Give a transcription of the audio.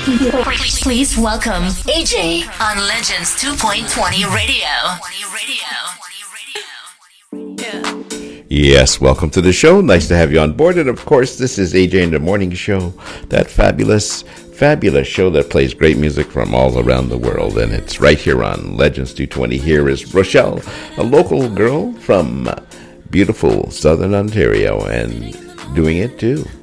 Please welcome AJ on Legends 2.20 Radio. Yes, welcome to the show. Nice to have you on board. And of course, this is AJ in the Morning Show, that fabulous show that plays great music from all around the world. And it's right here on Legends 220. Here is Rochelle, a local girl from beautiful Southern Ontario, and doing it too.